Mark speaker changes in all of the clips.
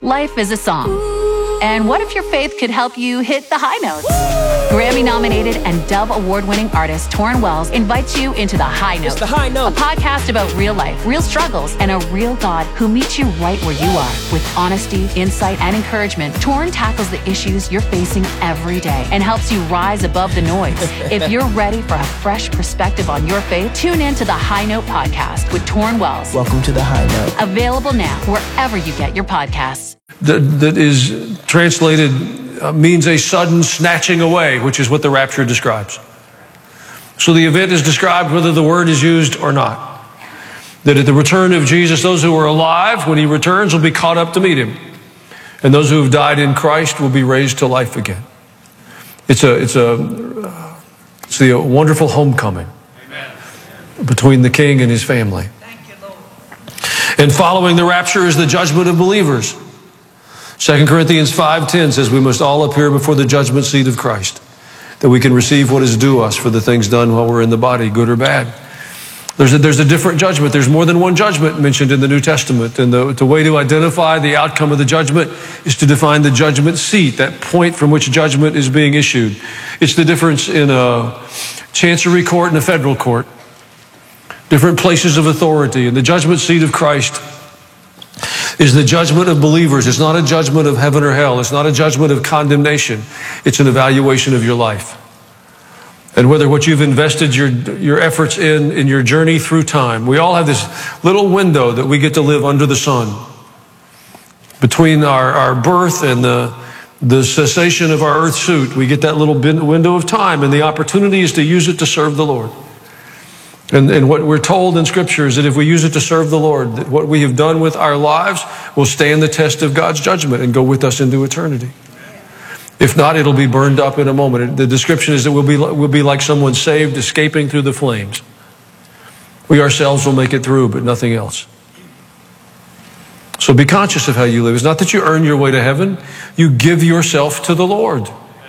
Speaker 1: Life is a song. And what if your faith could help you hit the high notes? Grammy-nominated and Dove Award-winning artist Tauren Wells invites you into The High Note.
Speaker 2: It's The High Note.
Speaker 1: A podcast about real life, real struggles, and a real God who meets you right where you are. With honesty, insight, and encouragement, Tauren tackles the issues you're facing every day and helps you rise above the noise. If you're ready for a fresh perspective on your faith, tune in to The High Note podcast with Tauren Wells.
Speaker 2: Welcome to The High Note.
Speaker 1: Available now wherever you get your podcasts.
Speaker 3: That is translated means a sudden snatching away, which is what the rapture describes. So the event is described whether the word is used or not. That at the return of Jesus, those who are alive when he returns will be caught up to meet him. And those who have died in Christ will be raised to life again. It's the wonderful homecoming between the king and his family. And following the rapture is the judgment of believers. 2 Corinthians 5:10 says we must all appear before the judgment seat of Christ, that we can receive what is due us for the things done while we're in the body, good or bad. There's a different judgment. There's more than one judgment mentioned in the New Testament. And the way to identify the outcome of the judgment is to define the judgment seat, that point from which judgment is being issued. It's the difference in a chancery court and a federal court. Different places of authority. And the judgment seat of Christ is the judgment of believers. It's not a judgment of heaven or hell. It's not a judgment of condemnation. It's an evaluation of your life. And whether what you've invested your efforts in your journey through time. We all have this little window that we get to live under the sun. Between our birth and the cessation of our earth suit, we get that little window of time, and the opportunity is to use it to serve the Lord. And what we're told in Scripture is that if we use it to serve the Lord, that what we have done with our lives will stand the test of God's judgment and go with us into eternity. If not, it'll be burned up in a moment. The description is that we'll be like someone saved, escaping through the flames. We ourselves will make it through, but nothing else. So be conscious of how you live. It's not that you earn your way to heaven. You give yourself to the Lord.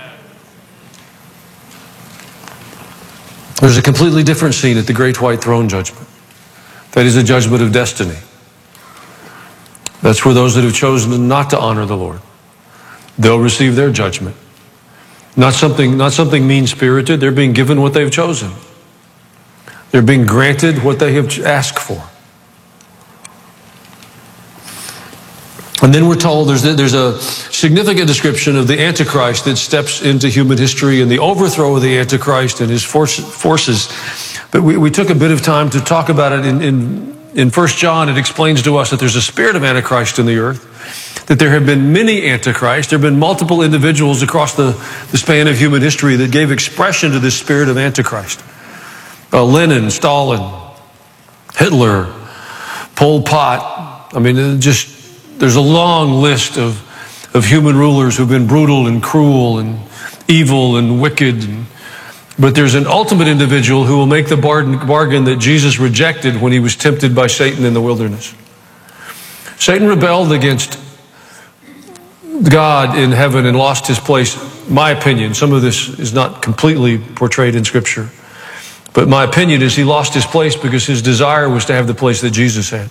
Speaker 3: There's a completely different scene at the great white throne judgment. That is a judgment of destiny. That's where those that have chosen not to honor the Lord, they'll receive their judgment. Not something mean-spirited. They're being given what they've chosen. They're being granted what they have asked for. And then we're told there's a significant description of the Antichrist that steps into human history and the overthrow of the Antichrist and his forces. But we took a bit of time to talk about it in 1 John. It explains to us that there's a spirit of Antichrist in the earth, that there have been many Antichrists. There have been multiple individuals across the span of human history that gave expression to this spirit of Antichrist. Lenin, Stalin, Hitler, Pol Pot. I mean, there's a long list of human rulers who've been brutal and cruel and evil and wicked. But there's an ultimate individual who will make the bargain that Jesus rejected when he was tempted by Satan in the wilderness. Satan rebelled against God in heaven and lost his place. My opinion, some of this is not completely portrayed in Scripture, but my opinion is he lost his place because his desire was to have the place that Jesus had.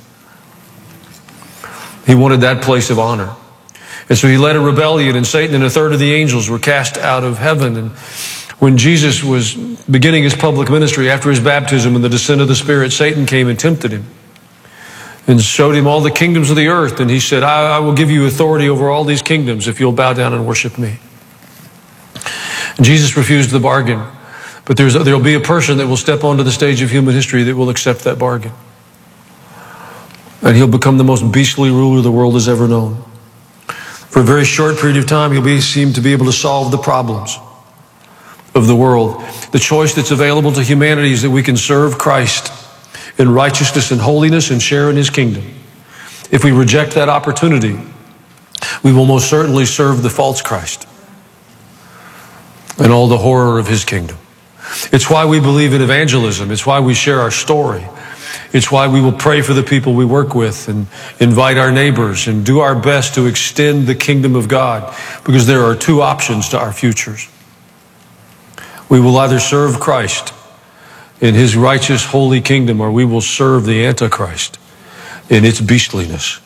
Speaker 3: He wanted that place of honor. And so he led a rebellion, and Satan and a third of the angels were cast out of heaven. And when Jesus was beginning his public ministry after his baptism and the descent of the Spirit, Satan came and tempted him and showed him all the kingdoms of the earth. And he said, I will give you authority over all these kingdoms if you'll bow down and worship me. And Jesus refused the bargain. But there'll be a person that will step onto the stage of human history that will accept that bargain. And he'll become the most beastly ruler the world has ever known. For a very short period of time, he'll seem to be able to solve the problems of the world. The choice that's available to humanity is that we can serve Christ in righteousness and holiness and share in his kingdom. If we reject that opportunity, we will most certainly serve the false Christ and all the horror of his kingdom. It's why we believe in evangelism. It's why we share our story. It's why we will pray for the people we work with and invite our neighbors and do our best to extend the kingdom of God, because there are two options to our futures. We will either serve Christ in his righteous, holy kingdom, or we will serve the Antichrist in its beastliness.